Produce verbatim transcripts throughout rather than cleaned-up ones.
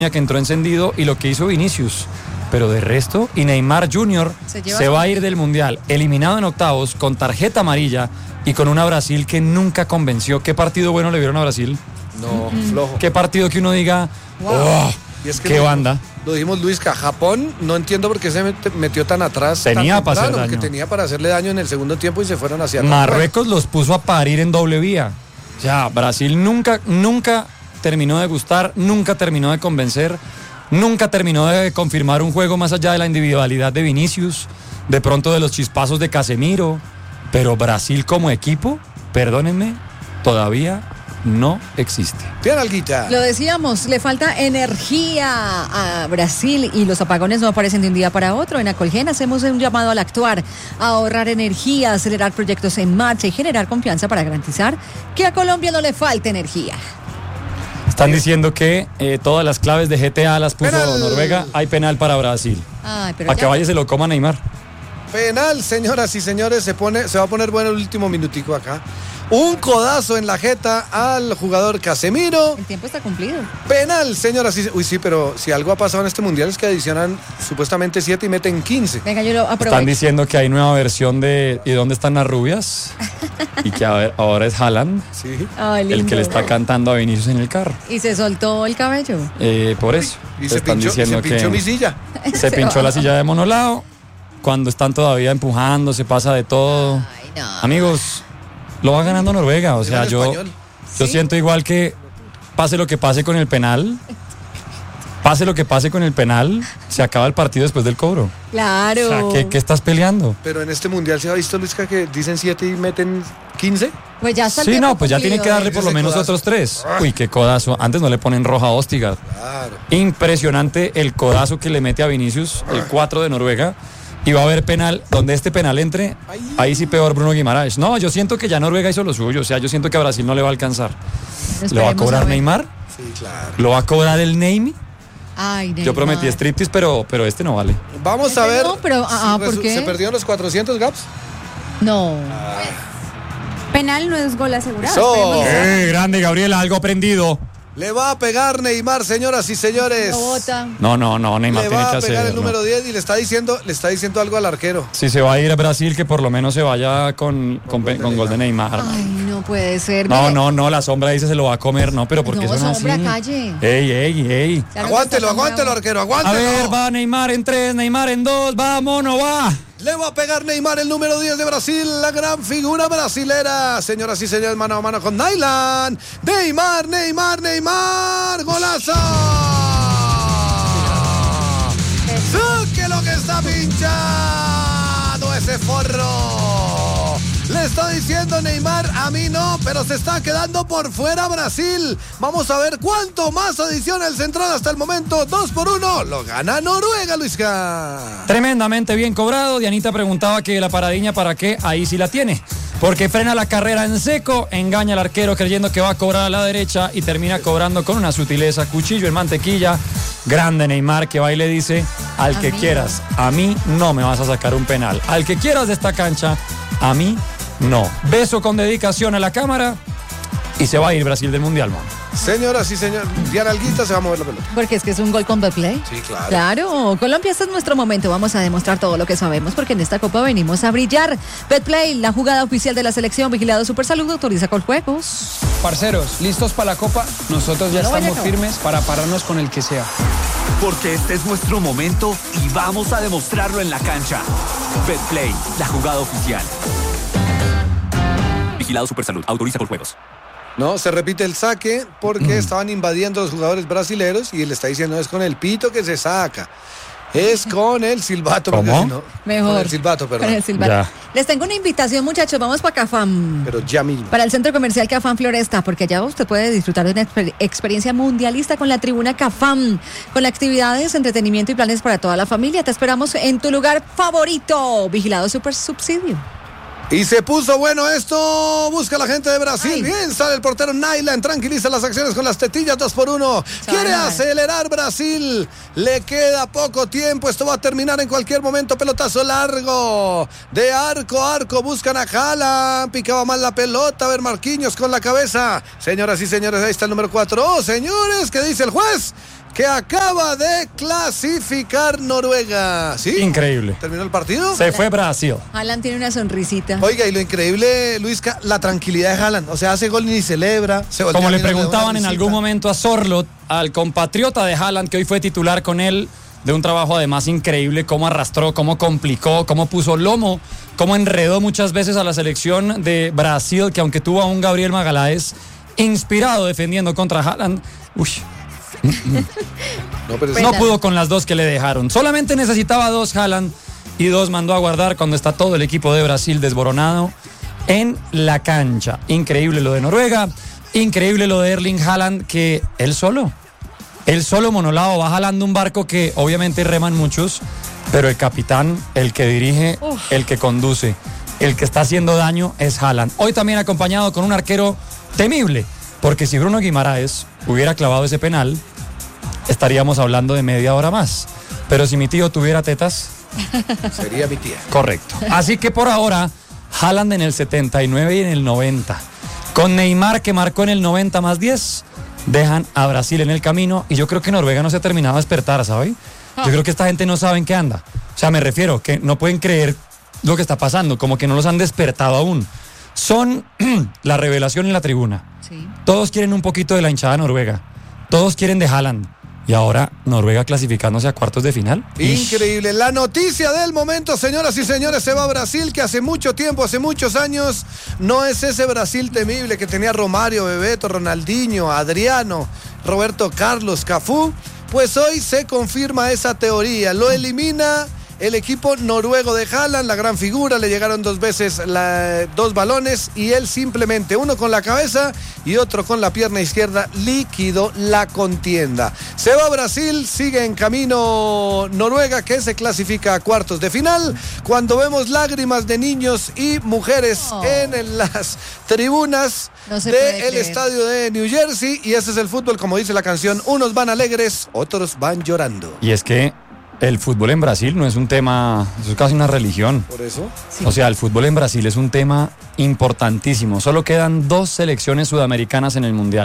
que entró encendido y lo que hizo Vinicius. Pero de resto, y Neymar junior se, se va a ir del Mundial, eliminado en octavos, con tarjeta amarilla y con una Brasil que nunca convenció. ¿Qué partido bueno le vieron a Brasil? No, mm-hmm. flojo. ¿Qué partido que uno diga, wow. oh, y es que qué lo, banda? Lo dijimos, Luisca, Japón, no entiendo por qué se metió tan atrás. Tenía tan para hacer daño. Porque tenía para hacerle daño en el segundo tiempo y se fueron hacia Marruecos los puso a parir en doble vía. Ya, Brasil nunca, nunca terminó de gustar, nunca terminó de convencer. Nunca terminó de confirmar un juego más allá de la individualidad de Vinicius, de pronto de los chispazos de Casemiro, pero Brasil como equipo, perdónenme, todavía no existe. Bien, Alguita. Lo decíamos, le falta energía a Brasil y los apagones no aparecen de un día para otro. En Acolgen hacemos un llamado al actuar, a ahorrar energía, acelerar proyectos en marcha y generar confianza para garantizar que a Colombia no le falte energía. Están diciendo que eh, todas las claves de G T A las puso penal. Noruega. Hay penal para Brasil. Ay, pero para que vaya y se lo coma Neymar. Penal, señoras y señores, se pone, se va a poner bueno el último minutico acá. Un codazo en la jeta al jugador Casemiro. El tiempo está cumplido. Penal, señoras y señores. Uy, sí, pero si algo ha pasado en este mundial es que adicionan supuestamente siete y meten quince. Venga, yo lo aprovecho. Están diciendo que hay nueva versión de ¿y dónde están las rubias? Y que a ver, ahora es Haaland, sí. Ay, el que le está cantando a Vinicius en el carro. Y se soltó el cabello. Eh, por eso. Y se están pinchó, diciendo se pinchó que mi silla. Se, se pinchó va. la silla de monolao. Cuando están todavía empujando, se pasa de todo. Ay, no. Amigos, lo va ganando Noruega. O sea, yo, yo ¿Sí? siento igual que pase lo que pase con el penal. Pase lo que pase con el penal, se acaba el partido después del cobro. Claro. O sea, ¿qué, qué estás peleando? Pero en este mundial se ha visto, Luisca, que dicen siete y meten quince. Pues ya está el Sí, no, pues ya cumplido, tiene que darle por lo menos codazo. Otros tres. Uy, qué codazo. Antes no le ponen roja a Ostigar. Claro. Impresionante el codazo que le mete a Vinicius, el cuatro de Noruega. Y va a haber penal, donde este penal entre, ahí sí peor Bruno Guimaraes. No, yo siento que ya Noruega hizo lo suyo, o sea, yo siento que a Brasil no le va a alcanzar. ¿Lo va a cobrar a Neymar? Sí, claro. ¿Lo va a cobrar el Neymar? Ay, Neymar. Yo prometí striptease, pero, pero este no vale. Vamos a ver. No, pero, ah, ¿por qué? ¿Se perdieron los cuatrocientos gaps? No. Ah. Penal no es gol asegurado. Eso. ¡Eh, grande, Gabriela! Algo prendido. Le va a pegar Neymar, señoras y señores. No, no, no, Neymar le tiene que hacer. Le va a pegar el número no. diez y le está diciendo, le está diciendo algo al arquero. Si se va a ir a Brasil, que por lo menos se vaya con, con, con, con gol de Neymar. Ay, no puede ser. No, no, no, la sombra dice se lo va a comer, no, pero porque no, eso no es así. sombra, calle. Ey, ey, ey. Claro, aguántelo, aguántelo, arquero, aguántelo. A ver, va Neymar en tres, Neymar en dos, vámonos, va. Le va a pegar Neymar, el número diez de Brasil, la gran figura brasilera. Señoras y señores, mano a mano con Nyland. Neymar, Neymar, Neymar. ¡Golazo! ¡Saque lo que está pinchado ese forro! Le está diciendo Neymar, a mí no, pero se está quedando por fuera Brasil. Vamos a ver cuánto más adiciona el central hasta el momento. Dos por uno, lo gana Noruega, Luisca. Tremendamente bien cobrado. Dianita preguntaba que la paradiña para qué, ahí sí la tiene. Porque frena la carrera en seco, engaña al arquero creyendo que va a cobrar a la derecha y termina cobrando con una sutileza, cuchillo en mantequilla. Grande Neymar que va y le dice, al que quieras, a mí no me vas a sacar un penal. Al que quieras de esta cancha, a mí no. Beso con dedicación a la cámara y se va a ir Brasil del Mundial, man. Señoras y señores, Diana Alguita se va a mover la pelota. Porque es que es un gol con Betplay. Sí, claro. Claro, Colombia, este es nuestro momento. Vamos a demostrar todo lo que sabemos porque en esta Copa venimos a brillar. Betplay, la jugada oficial de la selección, vigilado Supersalud, autoriza con juegos. Parceros, ¿listos para la Copa? Nosotros ya no estamos firmes para pararnos con el que sea. Porque este es nuestro momento y vamos a demostrarlo en la cancha. Betplay, la jugada oficial. Vigilado Supersalud, autoriza con juegos. No, se repite el saque porque estaban invadiendo los jugadores brasileños y él está diciendo es con el pito que se saca. Es con el silbato. ¿Cómo? Si no, Mejor. Con el silbato, perdón. Con el silbato. Les tengo una invitación, muchachos. Vamos para Cafam. Pero ya mismo. Para el Centro Comercial Cafam Floresta, porque allá usted puede disfrutar de una exper- experiencia mundialista con la tribuna Cafam, con actividades, entretenimiento y planes para toda la familia. Te esperamos en tu lugar favorito. Vigilado Super Subsidio. Y se puso bueno esto. Busca la gente de Brasil. Ay. Bien, sale el portero Nyland. Tranquiliza las acciones con las tetillas. Dos por uno. Quiere Ay. acelerar Brasil. Le queda poco tiempo. Esto va a terminar en cualquier momento. Pelotazo largo. De arco a arco. Buscan a Haaland. Picaba mal la pelota. A ver, Marquinhos con la cabeza. Señoras y señores, ahí está el número cuatro. Oh, señores, ¿qué dice el juez? Que acaba de clasificar Noruega. ¿Sí? Increíble. ¿Terminó el partido? Se fue Brasil. Haaland tiene una sonrisita. Oiga, y lo increíble, Luisca, la tranquilidad de Haaland. O sea, hace gol y ni celebra. Se Como le mira, preguntaban le en algún momento a Sorloth, al compatriota de Haaland, que hoy fue titular con él, de un trabajo además increíble, cómo arrastró, cómo complicó, cómo puso lomo, cómo enredó muchas veces a la selección de Brasil, que aunque tuvo a un Gabriel Magaláes inspirado defendiendo contra Haaland, uy, No, pero es- no pudo con las dos que le dejaron. Solamente necesitaba dos Haaland y dos mandó a guardar cuando está todo el equipo de Brasil desboronado en la cancha. Increíble lo de Noruega, increíble lo de Erling Haaland, que él solo, él solo monolado va jalando un barco que obviamente reman muchos, pero el capitán, el que dirige, Uf. el que conduce, el que está haciendo daño es Haaland. Hoy también acompañado con un arquero temible, porque si Bruno Guimaraes hubiera clavado ese penal, estaríamos hablando de media hora más. Pero si mi tío tuviera tetas, sería mi tía. correcto. Así que por ahora, Haaland en el setenta y nueve y en el noventa. Con Neymar, que marcó en el noventa más diez, dejan a Brasil en el camino. Y yo creo que Noruega no se ha terminado de despertar, ¿sabes? Yo creo que esta gente no sabe en qué anda. O sea, me refiero que no pueden creer lo que está pasando, como que no los han despertado aún. Son la revelación en la tribuna. Sí. Todos quieren un poquito de la hinchada noruega. Todos quieren de Haaland. Y ahora Noruega clasificándose a cuartos de final. Increíble. La noticia del momento, señoras y señores, se va a Brasil, que hace mucho tiempo, hace muchos años, no es ese Brasil temible que tenía Romario, Bebeto, Ronaldinho, Adriano, Roberto Carlos, Cafú. Pues hoy se confirma esa teoría. Lo elimina el equipo noruego de Haaland, la gran figura. Le llegaron dos veces la, dos balones y él simplemente, uno con la cabeza y otro con la pierna izquierda, liquidó la contienda. Se va a Brasil, sigue en camino Noruega, que se clasifica a cuartos de final. Cuando vemos lágrimas de niños y mujeres Oh. en las tribunas No se puede del creer. estadio de New Jersey, y ese es el fútbol, como dice la canción, unos van alegres, otros van llorando. Y es que el fútbol en Brasil no es un tema, eso es casi una religión. Por eso. O sea, el fútbol en Brasil es un tema importantísimo. Solo quedan dos selecciones sudamericanas en el Mundial.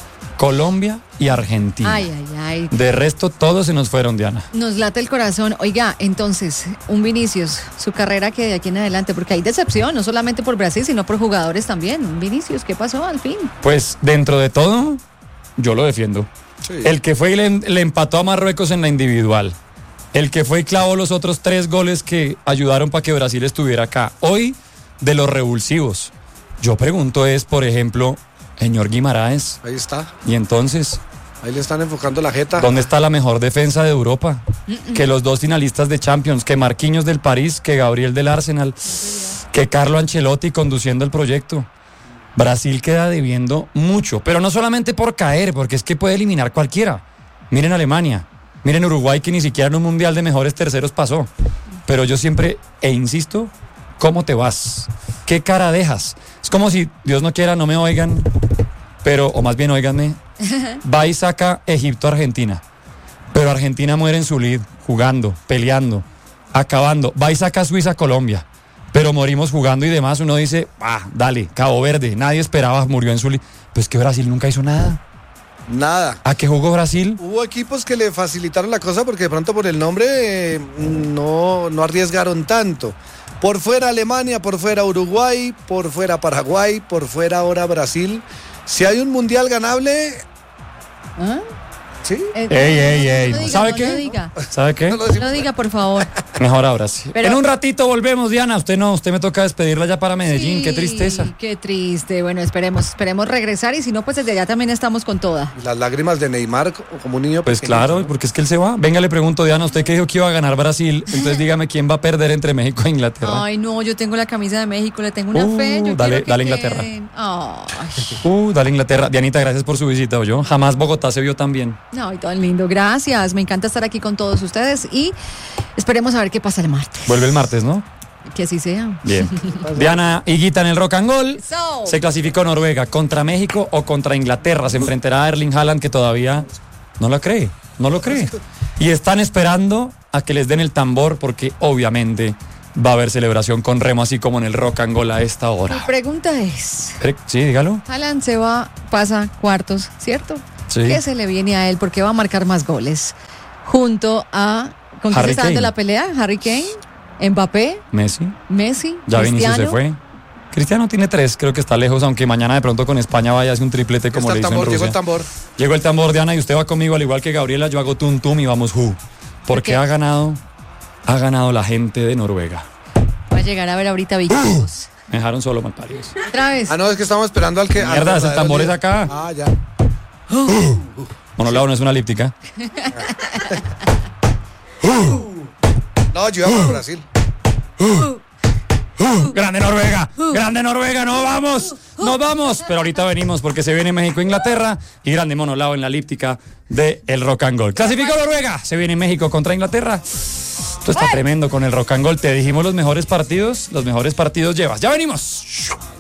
Colombia y Argentina. Ay, ay, ay. De resto, todos se nos fueron, Diana. Nos late el corazón. Oiga, entonces, un Vinicius, su carrera que de aquí en adelante, porque hay decepción, no solamente por Brasil, sino por jugadores también. Un Vinicius, ¿qué pasó al fin? Pues dentro de todo, yo lo defiendo. Sí. El que fue y le, le empató a Marruecos en la individual. El que fue y clavó los otros tres goles que ayudaron para que Brasil estuviera acá. Hoy, de los revulsivos. Yo pregunto es, por ejemplo, señor Guimaraes, Ahí está. y entonces, Ahí le están enfocando la jeta. ¿dónde está la mejor defensa de Europa? Que los dos finalistas de Champions, que Marquinhos del París, que Gabriel del Arsenal, que Carlo Ancelotti conduciendo el proyecto. Brasil queda debiendo mucho, pero no solamente por caer, porque es que puede eliminar cualquiera. Miren Alemania, miren Uruguay, que ni siquiera en un mundial de mejores terceros pasó. Pero yo siempre, e insisto, ¿cómo te vas? ¿Qué cara dejas? Es como si, Dios no quiera, no me oigan, pero, o más bien óiganme, va y saca Egipto-Argentina. Pero Argentina muere en su lead, jugando, peleando, acabando. Va y saca Suiza-Colombia. Pero morimos jugando y demás. Uno dice, ah, dale, Cabo Verde. Nadie esperaba, murió en su lead. Pues que Brasil nunca hizo nada. Nada. ¿A qué jugó Brasil? Hubo equipos que le facilitaron la cosa porque de pronto por el nombre eh, no, no arriesgaron tanto. Por fuera Alemania, por fuera Uruguay, por fuera Paraguay, por fuera ahora Brasil. Si hay un mundial ganable, ¿Ah? ¿sí? Eh, Ey, ey, ey. No lo diga, ¿Sabe no qué? lo diga. ¿Sabe qué? No lo decimos. No diga, por favor. Mejor ahora sí. Pero- En un ratito volvemos, Diana. Usted no, usted me toca despedirla ya para Medellín. Sí, Qué tristeza. Qué triste. Bueno, esperemos, esperemos regresar y si no, pues desde allá también estamos con toda. Y las lágrimas de Neymar como un niño Pues pequeñito, claro, ¿no? porque es que él se va. Venga, le pregunto, Diana, usted que dijo que iba a ganar Brasil, entonces dígame quién va a perder entre México e Inglaterra. Ay, no, yo tengo la camisa de México, le tengo una Uh, fe. Yo dale- quiero que dale Inglaterra. queden. Ay, Uh, dale Inglaterra. Dianita, gracias por su visita, yo. Jamás Bogotá se vio tan bien. no, y tan lindo. Gracias. Me encanta estar aquí con todos ustedes y esperemos a ver qué pasa el martes. Vuelve el martes, ¿no? Que así sea. Bien. Diana Higuita en el Rock and Roll. So. Se clasificó Noruega contra México o contra Inglaterra. Se enfrentará a Erling Haaland, que todavía no lo cree. No lo cree. y están esperando a que les den el tambor porque obviamente va a haber celebración con remo, así como en el Rock and Roll a esta Mi hora. pregunta es, Eh, Sí, dígalo. Haaland se va, pasa cuartos, ¿cierto? Sí. ¿Qué se le viene a él? Porque va a marcar más goles. Junto a... ¿Con quién se Harry está dando Kane. la pelea? Harry Kane, Mbappé, Messi. Messi, Ya Vinicius Cristiano. se fue. Cristiano tiene tres, creo que está lejos, aunque mañana de pronto con España vaya a hacer un triplete como Está le el hizo en tambor, llegó Rusia. el tambor. Llegó el tambor de Ana y usted va conmigo, al igual que Gabriela, yo hago tum tum y vamos hu. Porque qué? ha ganado, ha ganado la gente de Noruega. Va a llegar a ver ahorita vikingos. Me dejaron solo malparidos. Otra vez. Ah, no, es que estamos esperando al que... al Mierda, ese verdadero tambor es líder. acá. Ah, ya. Monolao no es una elíptica. No, yo iba por Brasil. Grande Noruega, grande Noruega, no vamos, no vamos. Pero ahorita venimos porque se viene México-Inglaterra y grande Monolao en la elíptica de el Rock and Roll. Clasificó Noruega, se viene México contra Inglaterra. Esto está tremendo con el Rock and Roll. Te dijimos los mejores partidos, los mejores partidos llevas. Ya venimos.